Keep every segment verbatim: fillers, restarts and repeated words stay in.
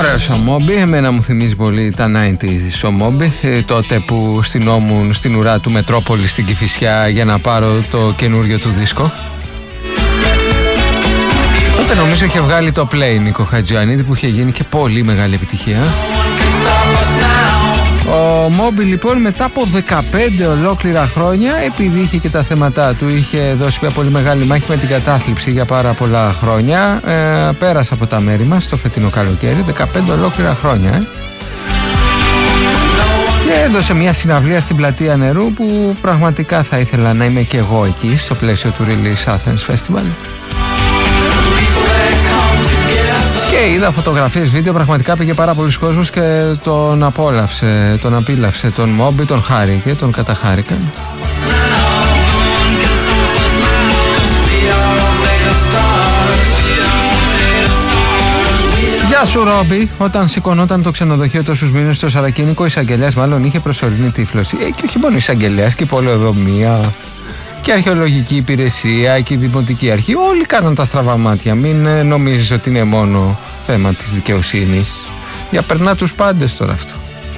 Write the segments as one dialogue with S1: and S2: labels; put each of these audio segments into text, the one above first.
S1: Ωραίος ο Moby, εμένα μου θυμίζει πολύ τα ενενήντα ο Moby, ε, τότε που στυνόμουν στην ουρά του Μετρόπολη στην Κηφισιά για να πάρω το καινούριο του δίσκο. Τότε νομίζω είχε βγάλει το Play Νίκο Χατζιωαννίδη που είχε γίνει και πολύ μεγάλη επιτυχία. Ο Moby λοιπόν μετά από δεκαπέντε ολόκληρα χρόνια, επειδή είχε και τα θέματα του, είχε δώσει μια πολύ μεγάλη μάχη με την κατάθλιψη για πάρα πολλά χρόνια, ε, πέρασε από τα μέρη μας το φετινό καλοκαίρι, δεκαπέντε ολόκληρα χρόνια ε. Και έδωσε μια συναυλία στην Πλατεία Νερού που πραγματικά θα ήθελα να είμαι και εγώ εκεί στο πλαίσιο του Release Athens Festival. Και είδα φωτογραφίες, βίντεο, πραγματικά πήγε πάρα πολλοί κόσμος και τον απόλαυσε, τον απίλαυσε, τον Moby, τον χάρηκε, τον καταχάρηκαν. Γεια σου Ρόμπι, όταν σηκωνόταν το ξενοδοχείο τόσους μήνες στο Σαρακίνικο, ο εισαγγελέας μάλλον είχε προσωρινή τύφλωση. Ε, και όχι μόνο εισαγγελέας, και η πολεοδομία και η αρχαιολογική υπηρεσία και η δημοτική αρχή, όλοι κάναν τα στραβά μάτια. Μην ε, νομίζεις ότι είναι μόνο θέμα της δικαιοσύνης. Διαπερνά τους πάντες τώρα αυτό.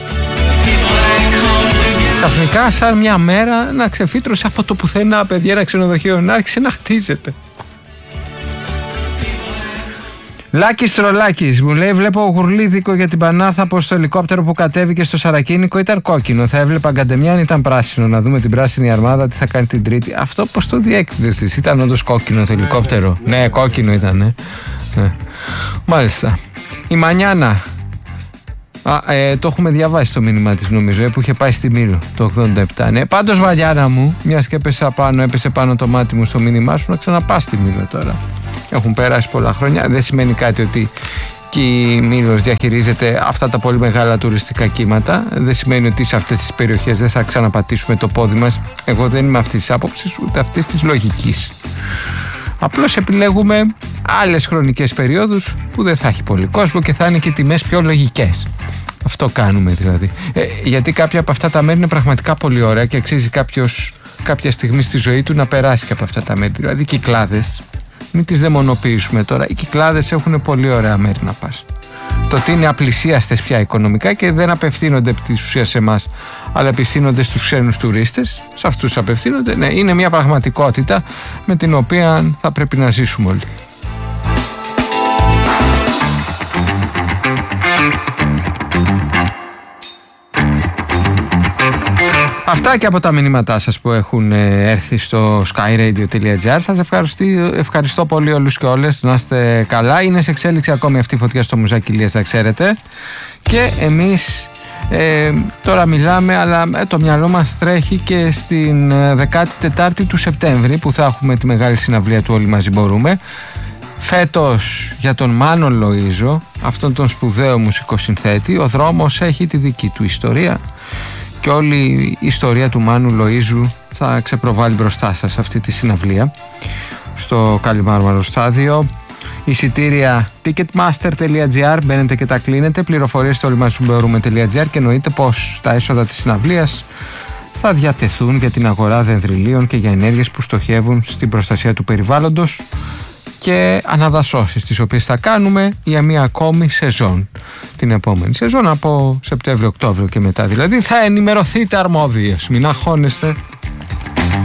S1: Ξαφνικά σαν μια μέρα να ξεφύτρωσε από το πουθενά, παιδιά, ένα ξενοδοχείο να άρχισε να χτίζεται. Λάκης Τρολάκης μου λέει: βλέπω γουρλίδικο για την Πανάθα πως το ελικόπτερο που κατέβηκε στο Σαρακίνικο ήταν κόκκινο. Θα έβλεπα Γκαντεμιά αν ήταν πράσινο. Να δούμε την πράσινη αρμάδα τι θα κάνει την Τρίτη. Αυτό πως το διέκρινες της? Ήταν όντως κόκκινο το ελικόπτερο? Ναι, ναι, κόκκινο ήταν. Ναι. Ναι. Μάλιστα. Η Μανιάνα. Α, ε, το έχουμε διαβάσει το μήνυμα της νομίζω, ε, που είχε πάει στη Μήλο το ογδόντα επτά. Ναι. Πάντως Μανιάνα μου, μιας και έπεσε πάνω, έπεσε πάνω το μάτι μου στο μήνυμά σου, να ξαναπάς στη Μήλο τώρα. Έχουν περάσει πολλά χρόνια. Δεν σημαίνει κάτι ότι και η Μήλος διαχειρίζεται αυτά τα πολύ μεγάλα τουριστικά κύματα. Δεν σημαίνει ότι σε αυτές τις περιοχές δεν θα ξαναπατήσουμε το πόδι μας. Εγώ δεν είμαι αυτής της άποψης ούτε αυτής της λογικής. Απλώς επιλέγουμε άλλες χρονικές περιόδους που δεν θα έχει πολύ κόσμο και θα είναι και τιμές πιο λογικές. Αυτό κάνουμε δηλαδή. Ε, γιατί κάποια από αυτά τα μέρη είναι πραγματικά πολύ ωραία και αξίζει κάποιος κάποια στιγμή στη ζωή του να περάσει και από αυτά τα μέρη. Δηλαδή Κυκλάδες. Μην τις δαιμονοποιήσουμε τώρα. Οι Κυκλάδες έχουν πολύ ωραία μέρη να πας. Το ότι είναι απλησίαστες πια οικονομικά και δεν απευθύνονται επί της ουσίας σε εμάς, αλλά απευθύνονται στους ξένους τουρίστες, σε αυτούς απευθύνονται. Ναι, είναι μια πραγματικότητα με την οποία θα πρέπει να ζήσουμε όλοι. Αυτά και από τα μηνύματά σας που έχουν έρθει στο skyradio.gr. Σας ευχαριστώ, ευχαριστώ πολύ όλους και όλες. Να είστε καλά. Είναι σε εξέλιξη ακόμη αυτή η φωτιά στο Μουζάκι Ηλίας, θα ξέρετε. Και εμείς ε, τώρα μιλάμε, αλλά ε, το μυαλό μας τρέχει και στην δεκάτη τετάρτη του Σεπτέμβρη, που θα έχουμε τη μεγάλη συναυλία του Όλοι Μαζί Μπορούμε. Φέτος για τον Μάνο Λοΐζο, αυτόν τον σπουδαίο μουσικοσυνθέτη, ο δρόμος έχει τη δική του ιστορία. Και όλη η ιστορία του Μάνου Λοΐζου θα ξεπροβάλλει μπροστά σας αυτή τη συναυλία στο Καλιμάρμαρο στάδιο. Εισιτήρια ticketmaster.gr, μπαίνετε και τα κλείνετε. Πληροφορίες στο όλοιμαζιμπορούμε.gr και εννοείται πως τα έσοδα της συναυλίας θα διατεθούν για την αγορά δενδριλίων και για ενέργειες που στοχεύουν στην προστασία του περιβάλλοντος και αναδασώσεις, τις οποίες θα κάνουμε για μία ακόμη σεζόν. Την επόμενη σεζόν από Σεπτέμβριο-Οκτώβριο και μετά δηλαδή θα ενημερωθείτε αρμόδιες. Μην αγχώνεστε.